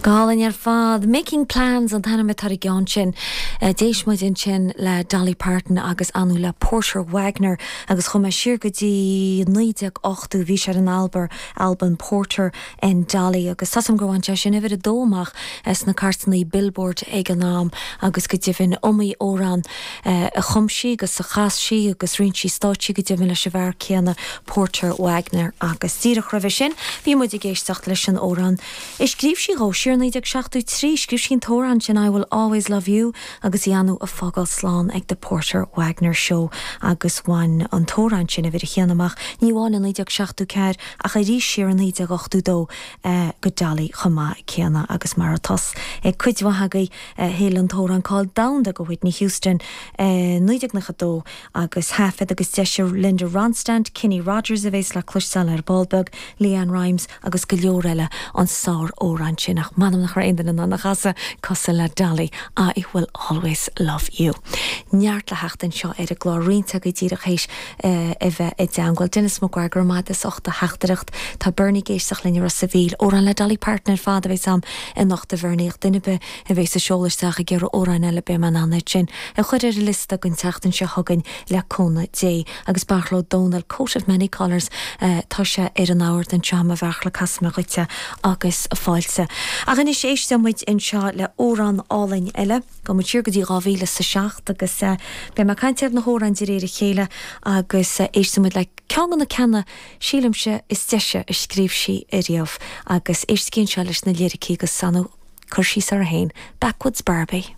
Gálan ar fad, making plans an tanna tar gan sin, déis mu in sin le Dolly Parton agus anú le Porter Wagoner agus chum siir go dtí 98 bhí sé an Album Porter en Dolly agus sasam go an sin ifir a dómach na cartaí Billboard ag an nám agus go dtífinn omí órán a chumsí agus sa chasí agus rinsí stáití go dtífinn le se bhar céanna Porter Wagoner agus tíach ra sin, bhí mu i géisteach leis an órán. Is scríb sí Siar 1973 scríb sin tóran sin I Will Always Love You agus ianú a fágal slán ag de Porter Wagoner Show agus bhain an tóran sin a bhí a chéanamach níháin in 1974 a cha rí siar an 1982 go Dolly chumá céanna agus mar atas cuidmhathagaí héal an tóran cáil Down a go Whitney Houston 1992 agus hafed agus deisiir Linda Ronstadt, Kenny Rogers a bhés le cluisteáil ar Baldbug, Leanne Rimes agus go leor eile an sár órán sin nach manam nach raindan an nach chasa cosa le Dolly I Will Always Love You. Neart le heachtain seo ar a glár rianta go dtíra chéis a bheith i deanghil Dennis McGregor mátas 8 heachtareacht tá Bernie géisteach lenne ra savíl óran le Dolly Parton ar fád a bheith sam in nach de bhirníocht duine be a bheith sa seolaisteach a ggéar óran eile be man anna sin a chud ar a lista gon teachtain se hagann le cóna dé agus barló Donald Coat of Many Colours tá se ar an áhar den team a bhechla casma chuite agus a fáilse. A gan is éiste muid in seo le órán álainn eile go mu tíir go dtí ráhíle sa seacht agus be mar caiintear na hóran di réir a chéile agus éiste muid le ceangan na cena sílamse is deise is scríb si i riamh agus éist cín se leis na léiricí agus sanú chuirsí ar a hain Backwoods Barbie.